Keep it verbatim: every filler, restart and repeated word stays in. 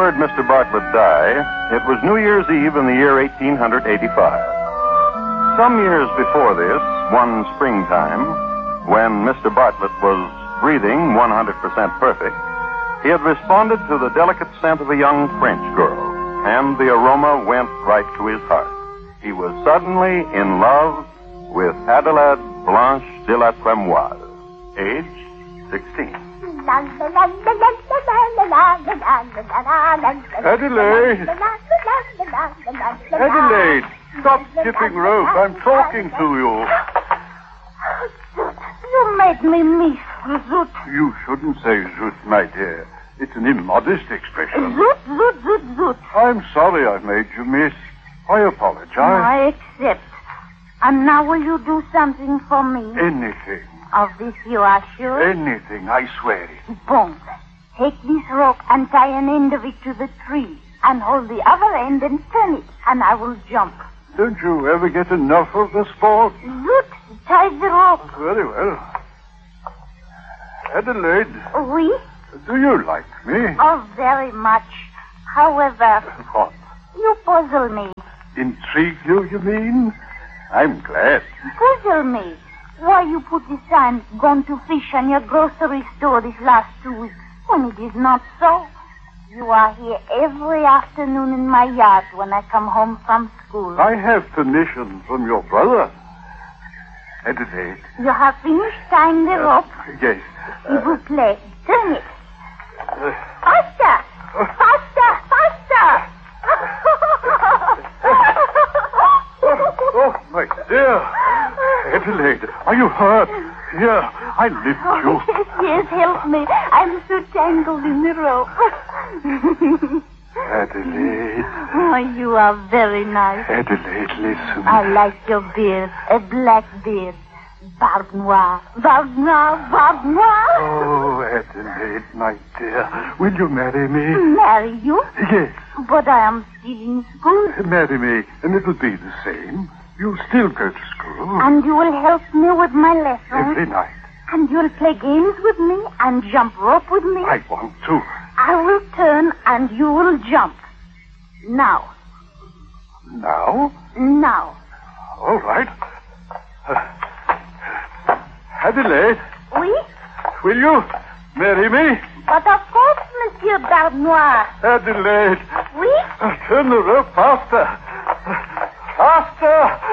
heard Mister Bartlett die, it was New Year's Eve in the year eighteen eighty-five. Some years before this, one springtime, when Mister Bartlett was breathing one hundred percent perfect, he had responded to the delicate scent of a young French girl, and the aroma went right to his heart. He was suddenly in love with Adelaide Blanche de la Tremoise, age sixteen. Adelaide! Adelaide! Stop skipping rope. I'm talking to you. You made me miss Zoot. You shouldn't say Zoot, my dear. It's an immodest expression. Zoot, Zoot, Zoot, Zoot. I'm sorry I made you miss. I apologize. I accept. And now will you do something for me? Anything. Of this you are sure? Anything, I swear it. Bon. Take this rope and tie an end of it to the tree. And hold the other end and turn it. And I will jump. Don't you ever get enough of the sport? Zoot, tie the rope. Very well. Adelaide. Oui? Do you like me? Oh, very much. However... What? You puzzle me. Intrigue you, you mean? I'm glad. Puzzle me. Why you put the sign, gone to fish on your grocery store this last two weeks, when it is not so. You are here every afternoon in my yard when I come home from school. I have permission from your brother. Adelaide. You have finished tying the uh, rope? Yes. S'il vous plaît, turn it. Uh, Faster! Faster! Faster! oh, oh, my dear. Adelaide, are you hurt? Here, I lift Oh, you. yes, yes, help me. I'm so tangled in the rope. Adelaide. Oh, you are very nice. Adelaide, listen. I like your beard, a black beard. Barbe noire, barbe noire, barbe noire. Oh, Adelaide, my dear, will you marry me? Marry you? Yes. But I am still in school. Marry me, and it'll be the same. You'll still go to school. And you will help me with my lessons. Every night. And you'll play games with me and jump rope with me. I want to. I will turn and you will jump. Now. Now? Now. All right. Uh, Adelaide. Oui? Will you marry me? But of course, Monsieur Barbe Noire. Adelaide. Oui? Uh, turn the rope faster. Faster.